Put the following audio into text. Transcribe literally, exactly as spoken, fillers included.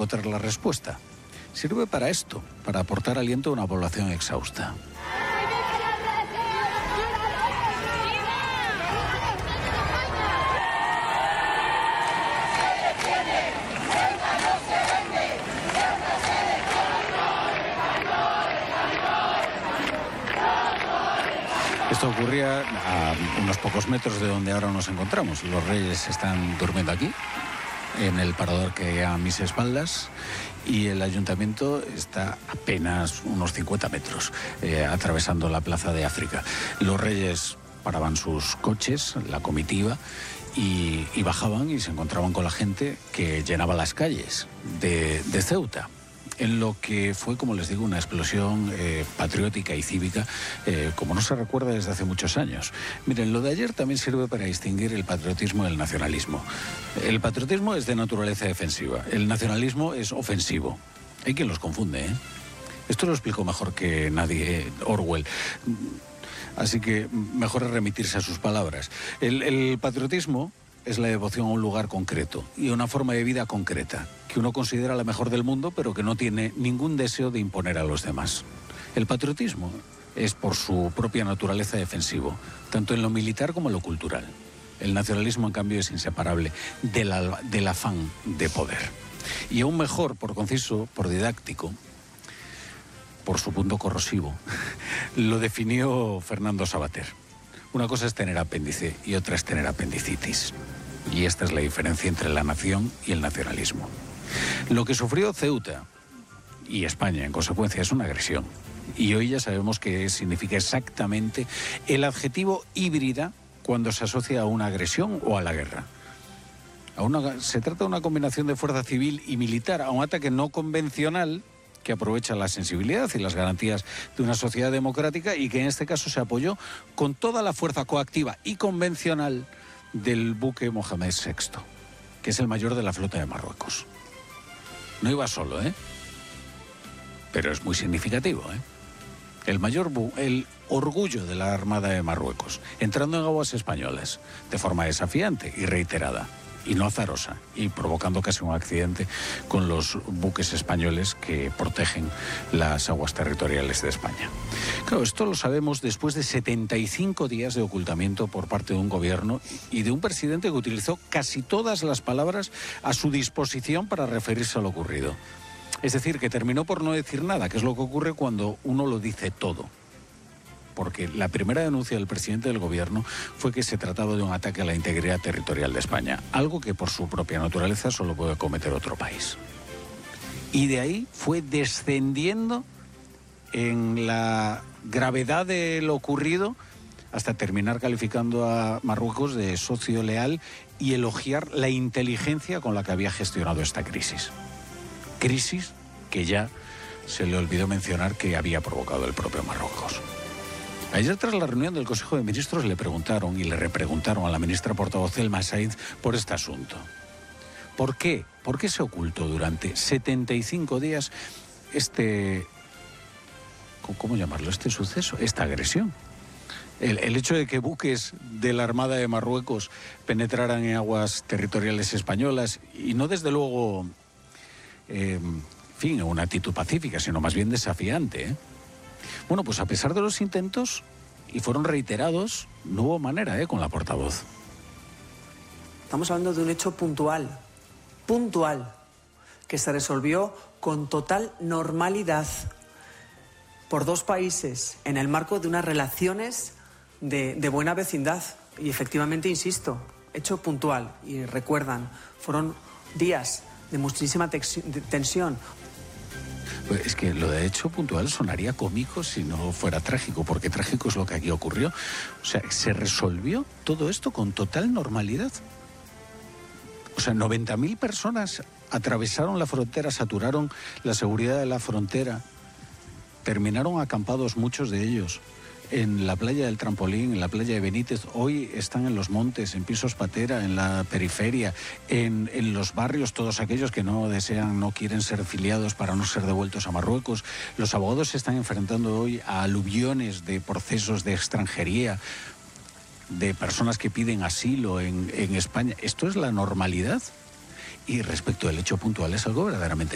encontrar la respuesta. Sirve para esto, para aportar aliento a una población exhausta. Esto ocurría a unos pocos metros de donde ahora nos encontramos. Los Reyes están durmiendo aquí, en el parador que hay a mis espaldas, y el ayuntamiento está apenas unos cincuenta metros, eh, atravesando la Plaza de África. Los Reyes paraban sus coches, la comitiva, y, y bajaban y se encontraban con la gente que llenaba las calles de, de Ceuta, en lo que fue, como les digo, una explosión eh, patriótica y cívica, eh, como no se recuerda desde hace muchos años. Miren, lo de ayer también sirve para distinguir el patriotismo del nacionalismo. El patriotismo es de naturaleza defensiva, el nacionalismo es ofensivo. Hay quien los confunde, ¿eh? Esto lo explicó mejor que nadie eh, Orwell. Así que mejor es remitirse a sus palabras. El, el patriotismo es la devoción a un lugar concreto y a una forma de vida concreta, que uno considera la mejor del mundo, pero que no tiene ningún deseo de imponer a los demás. El patriotismo es, por su propia naturaleza, defensivo, tanto en lo militar como en lo cultural. El nacionalismo, en cambio, es inseparable del, del afán de poder. Y aún mejor, por conciso, por didáctico, por su punto corrosivo, lo definió Fernando Savater. Una cosa es tener apéndice y otra es tener apendicitis. Y esta es la diferencia entre la nación y el nacionalismo. Lo que sufrió Ceuta y España, en consecuencia, es una agresión. Y hoy ya sabemos que significa exactamente el adjetivo híbrida cuando se asocia a una agresión o a la guerra. A una, se trata de una combinación de fuerza civil y militar, a un ataque no convencional que aprovecha la sensibilidad y las garantías de una sociedad democrática y que en este caso se apoyó con toda la fuerza coactiva y convencional del buque Mohamed sexto, que es el mayor de la flota de Marruecos. No iba solo, ¿eh? Pero es muy significativo, ¿eh? El mayor bu el orgullo de la Armada de Marruecos, entrando en aguas españolas de forma desafiante y reiterada, y no azarosa, y provocando casi un accidente con los buques españoles que protegen las aguas territoriales de España. Claro, esto lo sabemos después de setenta y cinco días de ocultamiento por parte de un gobierno y de un presidente que utilizó casi todas las palabras a su disposición para referirse a lo ocurrido. Es decir, que terminó por no decir nada, que es lo que ocurre cuando uno lo dice todo. Porque la primera denuncia del presidente del gobierno fue que se trataba de un ataque a la integridad territorial de España, algo que por su propia naturaleza solo puede cometer otro país. Y de ahí fue descendiendo en la gravedad de lo ocurrido hasta terminar calificando a Marruecos de socio leal y elogiar la inteligencia con la que había gestionado esta crisis. Crisis que ya se le olvidó mencionar que había provocado el propio Marruecos. Ayer, tras la reunión del Consejo de Ministros, le preguntaron y le repreguntaron a la ministra portavoz Elma Sainz por este asunto. ¿Por qué? ¿Por qué se ocultó durante setenta y cinco días este, ¿cómo llamarlo? Este suceso, esta agresión? El, el hecho de que buques de la Armada de Marruecos penetraran en aguas territoriales españolas y no, desde luego, eh, en fin, en una actitud pacífica, sino más bien desafiante, ¿eh? Bueno, pues a pesar de los intentos, y fueron reiterados, no hubo manera, ¿eh?, con la portavoz. Estamos hablando de un hecho puntual, puntual, que se resolvió con total normalidad por dos países en el marco de unas relaciones de, de buena vecindad. Y efectivamente, insisto, hecho puntual. Y recuerdan, fueron días de muchísima tensión. Pues es que lo de hecho puntual sonaría cómico si no fuera trágico, porque trágico es lo que aquí ocurrió. O sea, se resolvió todo esto con total normalidad. O sea, noventa mil personas atravesaron la frontera, saturaron la seguridad de la frontera, terminaron acampados muchos de ellos en la playa del Trampolín, en la playa de Benítez. Hoy están en los montes, en Pisos Patera, en la periferia, en, en los barrios, todos aquellos que no desean, no quieren ser filiados para no ser devueltos a Marruecos. Los abogados se están enfrentando hoy a aluviones de procesos de extranjería, de personas que piden asilo en, en España. Esto es la normalidad. Y respecto al hecho puntual, es algo verdaderamente